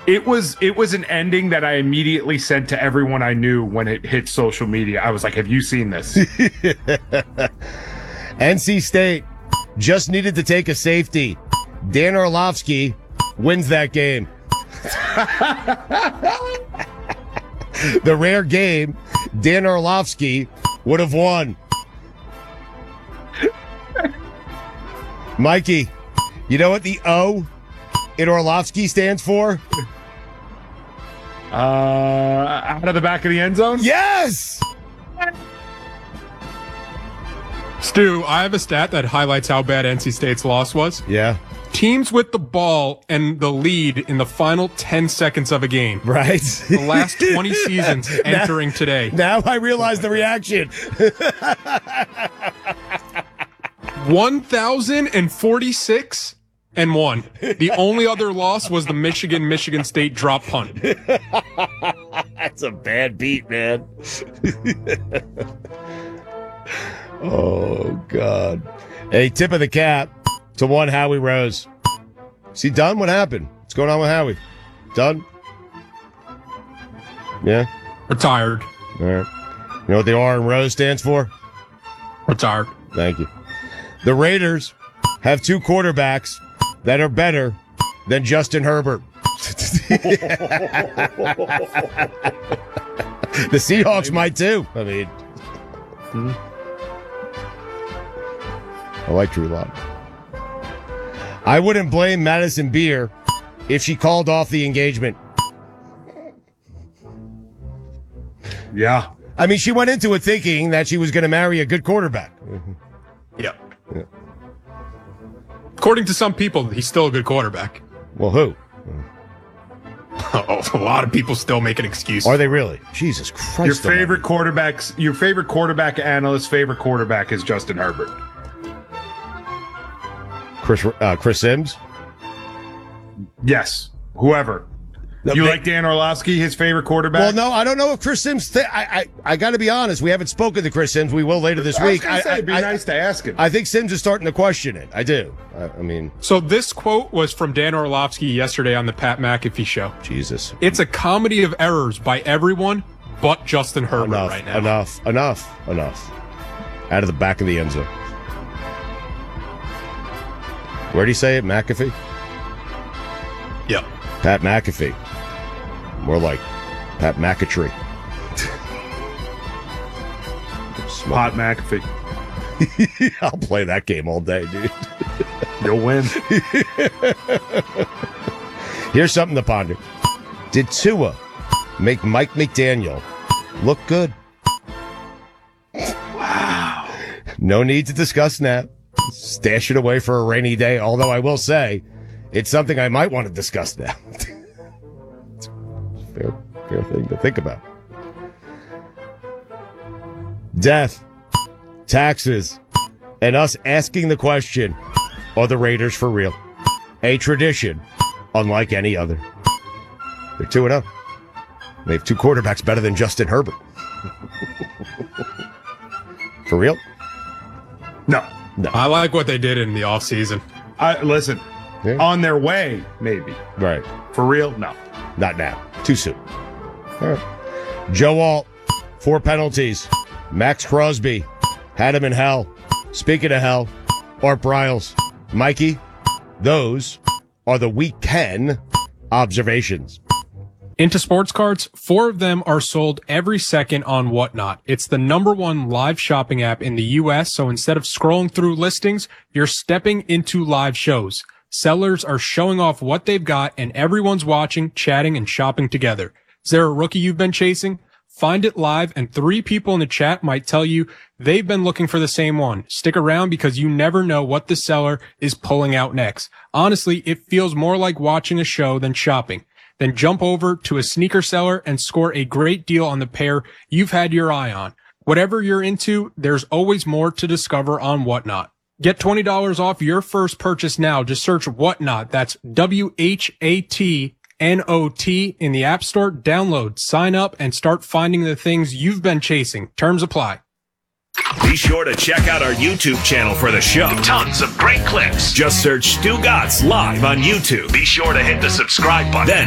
It was an ending that I immediately sent to everyone I knew when it hit social media. I was like, have you seen this? NC State just needed to take a safety. Dan Orlovsky wins that game. The rare game Dan Orlovsky would have won. Mikey, you know what the O in Orlovsky stands for? Out of the back of the end zone? Yes! Stu, I have a stat that highlights how bad NC State's loss was. Yeah. Teams with the ball and the lead in the final 10 seconds of a game. Right. The last 20 seasons entering today. Now I realize the reaction. 1,046 and 1. The only other loss was the Michigan State drop punt. That's a bad beat, man. Oh, God. Hey, tip of the cap to one Howie Rose. Is he done? What happened? What's going on with Howie? Done? Yeah? Retired. All right. You know what the R in Rose stands for? Retired. Thank you. The Raiders have two quarterbacks that are better than Justin Herbert. The Seahawks might too. I mean, I like Drew Lock. I wouldn't blame Madison Beer if she called off the engagement. Yeah. I mean, she went into it thinking that she was going to marry a good quarterback. Yeah. According to some people, he's still a good quarterback. Well, who? Oh, a lot of people still make an excuse. Are they really? Jesus Christ. Your favorite quarterback analyst's favorite quarterback is Justin Herbert. Chris Sims? Yes. Whoever. You like Dan Orlovsky, his favorite quarterback? Well, no, I don't know if Chris Sims. I got to be honest. We haven't spoken to Chris Sims. We will later this week. It'd be nice to ask him. I think Sims is starting to question it. I do. I mean, so this quote was from Dan Orlovsky yesterday on the Pat McAfee show. Jesus, it's a comedy of errors by everyone but Justin Herbert right now. Enough. Out of the back of the end zone. Where'd he say it? McAfee? Yep. Pat McAfee. More like Pat McAtree. Pat McAfee. I'll play that game all day, dude. You'll win. Here's something to ponder. Did Tua make Mike McDaniel look good? Wow. No need to discuss that. Stash it away for a rainy day, although I will say it's something I might want to discuss now. Fair thing to think about. Death, taxes, and us asking the question, are the Raiders for real? A tradition unlike any other. They're 2-0. They have two quarterbacks better than Justin Herbert. For real? No. I like what they did in the offseason. Listen, on their way, maybe. Right. For real? No. Not now. Too soon. All right. Joe Alt, 4 penalties. Max Crosby had him in hell. Speaking of hell, Art Briles. Mikey, those are the Week 10 observations. Into sports cards, 4 of them are sold every second on Whatnot. It's the #1 live shopping app in the U.S., so instead of scrolling through listings, you're stepping into live shows. Sellers are showing off what they've got, and everyone's watching, chatting, and shopping together. Is there a rookie you've been chasing? Find it live, and 3 people in the chat might tell you they've been looking for the same one. Stick around because you never know what the seller is pulling out next. Honestly, it feels more like watching a show than shopping. Then jump over to a sneaker seller and score a great deal on the pair you've had your eye on. Whatever you're into, there's always more to discover on Whatnot. Get $20 off your first purchase now. Just search Whatnot. That's WHATNOT in the App Store. Download, sign up, and start finding the things you've been chasing. Terms apply. Be sure to check out our YouTube channel for the show. Tons of great clips. Just search Stu Gatz live on YouTube. Be sure to hit the subscribe button. Then